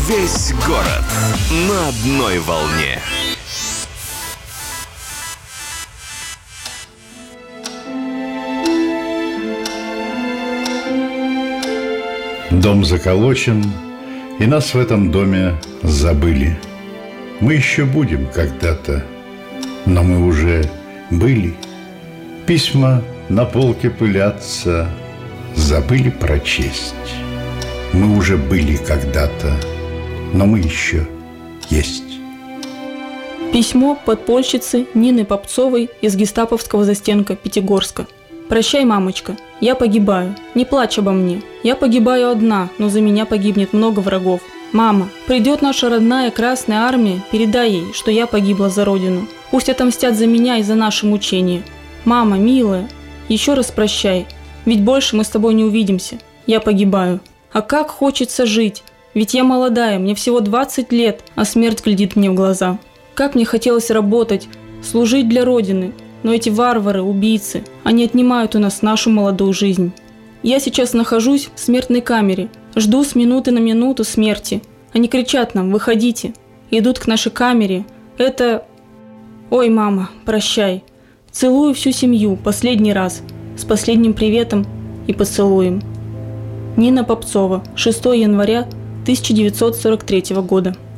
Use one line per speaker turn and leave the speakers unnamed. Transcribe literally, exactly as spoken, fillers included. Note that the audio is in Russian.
Весь город на одной волне.
Дом заколочен, и нас в этом доме забыли. Мы еще будем когда-то, но мы уже были. Письма на полке пылятся, забыли прочесть. Мы уже были когда-то, но мы еще есть.
Письмо подпольщицы Нины Попцовой из гестаповского застенка Пятигорска. «Прощай, мамочка, я погибаю. Не плачь обо мне. Я погибаю одна, но за меня погибнет много врагов. Мама, придет наша родная Красная Армия, передай ей, что я погибла за Родину. Пусть отомстят за меня и за наши мучения. Мама, милая, еще раз прощай, ведь больше мы с тобой не увидимся. Я погибаю. А как хочется жить, ведь я молодая, мне всего двадцать лет, а смерть глядит мне в глаза. Как мне хотелось работать, служить для Родины. Но эти варвары, убийцы, они отнимают у нас нашу молодую жизнь. Я сейчас нахожусь в смертной камере, жду с минуты на минуту смерти. Они кричат нам: выходите, идут к нашей камере. Это... Ой, мама, прощай. Целую всю семью последний раз, с последним приветом и поцелуем. Нина Попцова, шестого января тысяча девятьсот сорок третьего года.